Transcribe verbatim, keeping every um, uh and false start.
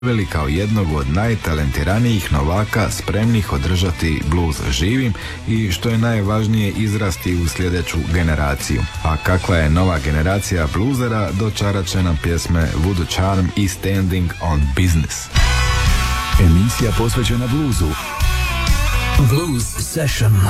veli kao jednog od najtalentiranijih novaka spremnih održati blues živim i što je najvažnije izrasti u sljedeću generaciju. A kakva je nova generacija bluzera dočarat će nam pjesme Voodoo Charm i Standing on Business. Emisija posvećena bluzu. Blues Session.